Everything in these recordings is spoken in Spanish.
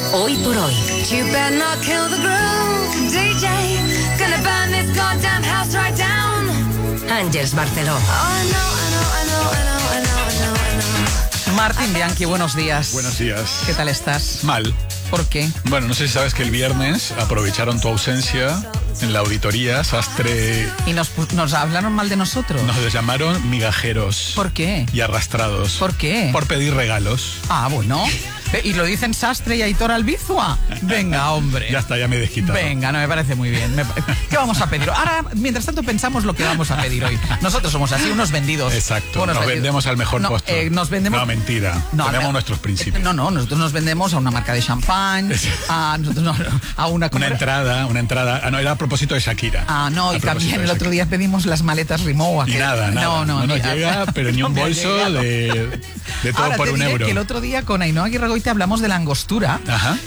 Hoy por hoy. You better not kill the groove, DJ. Gonna burn this goddamn house right down. Ángeles Barceló. Oh, I know. Martín Bianchi, buenos días. Buenos días. ¿Qué tal estás? Mal. ¿Por qué? Bueno, no sé si sabes que el viernes aprovecharon tu ausencia en la auditoría, Sastre. ¿Y nos hablaron mal de nosotros? Nos llamaron migajeros. ¿Por qué? Y arrastrados. ¿Por qué? Por pedir regalos. Ah, bueno. ¿Y lo dicen Sastre y Aitor Albizua? Venga, hombre. Ya está, ya me he desquitado. Venga, no me parece muy bien. ¿Qué vamos a pedir? Ahora, mientras tanto, pensamos lo que vamos a pedir hoy. Nosotros somos así, unos vendidos. Exacto. Nos vendemos al mejor postor. Nos vendemos... No, mentira. Tenemos nuestros principios. No, nosotros nos vendemos a una marca de champán, a una... Una entrada. Ah, no, era a propósito de Shakira. Ah, no, y también el otro día pedimos las maletas Rimowa. Y nada. No nos llega, pero ni un bolso de todo. Ahora, por €1. Que el otro día con Ainhoa Aguirregoite hablamos de la angostura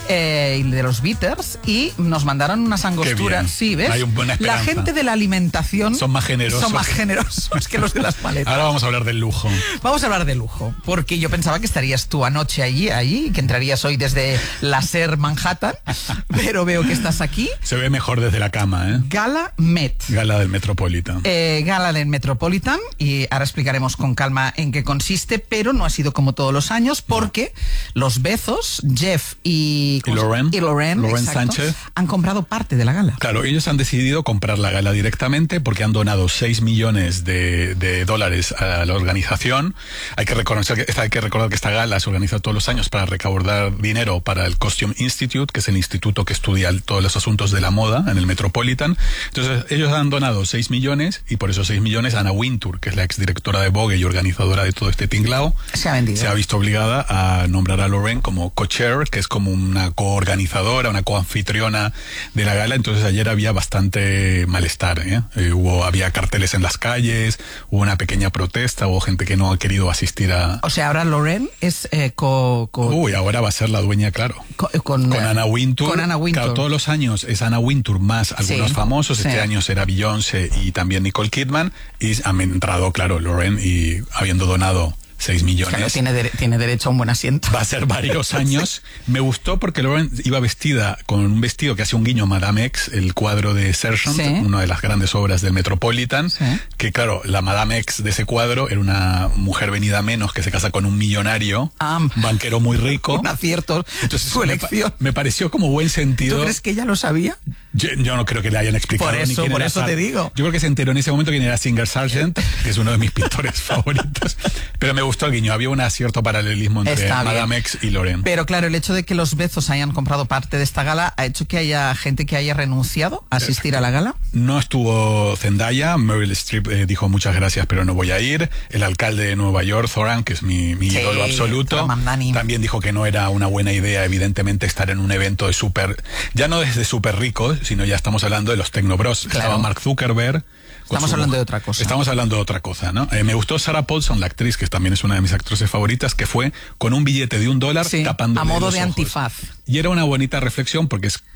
y de los bitters y nos mandaron unas angosturas. Sí, ¿ves? Hay buena esperanza. La gente de la alimentación son más generosos que los de las maletas. Ahora vamos a hablar del lujo. Vamos a hablar de lujo, porque yo pensaba que estarías tú anoche allí, que entrarías hoy desde la SER Manhattan, pero veo que estás aquí. Se ve mejor desde la cama, ¿eh? Gala Met. Gala del Metropolitan. Gala del Metropolitan, y ahora explicaremos con calma en qué consiste, pero no ha sido como todos los años, porque los Bezos, Jeff y Loren Sánchez han comprado parte de la gala. Claro, ellos han decidido comprar la gala directamente porque han donado $6 millones de dólares a la organización. Hay que recordar que esta gala se organiza todos los años para recaudar dinero para el Costume Institute, que es el instituto que estudia todos los asuntos de la moda en el Metropolitan. Entonces, ellos han donado $6 millones y por esos $6 millones Anna Wintour, que es la exdirectora de Vogue y organizadora de todo este tinglao, se ha visto obligada a nombrar a Loren como co-chair, que es como una coorganizadora, una coanfitriona de la gala. Entonces ayer había bastante malestar, había carteles en las calles, hubo una pequeña protesta, hubo gente que no ha querido asistir a... O sea, ahora Loren es ahora va a ser la dueña, claro. Con Anna Wintour. Con Anna Wintour. Claro, todos los años es Anna Wintour más algunos famosos. Este año será Beyoncé y también Nicole Kidman. Y han entrado, claro, Loren, y habiendo donado $6 millones. Claro, tiene derecho a un buen asiento. Va a ser varios años. Me gustó porque Loren iba vestida con un vestido que hace un guiño a Madame X, el cuadro de Sergent, una de las grandes obras del Metropolitan, que claro, la Madame X de ese cuadro era una mujer venida a menos que se casa con un millonario, banquero muy rico. Un acierto. Entonces, su elección. Me pareció como buen sentido. ¿Tú crees que ella lo sabía? Yo no creo que le hayan explicado. Por eso te digo. Yo creo que se enteró en ese momento quién era Singer Sargent, que es uno de mis pintores favoritos. Pero me gustó el guiño. Había un cierto paralelismo entre Madame X y Loren. Pero claro, el hecho de que los Bezos hayan comprado parte de esta gala ha hecho que haya gente que haya renunciado a asistir a la gala. No estuvo Zendaya. Meryl Streep dijo muchas gracias, pero no voy a ir. El alcalde de Nueva York, Zoran, que es mi ídolo absoluto, también dijo que no era una buena idea, evidentemente, estar en un evento de ya no desde súper ricos, sino ya estamos hablando de los Tecnobros. Claro. Estaba Mark Zuckerberg. Estamos hablando de otra cosa. Estamos hablando de otra cosa, ¿no? Me gustó Sarah Paulson, la actriz, que también es una de mis actrices favoritas, que fue con un billete de $1 tapándole a modo los de ojos. antifaz. Y era una bonita reflexión porque es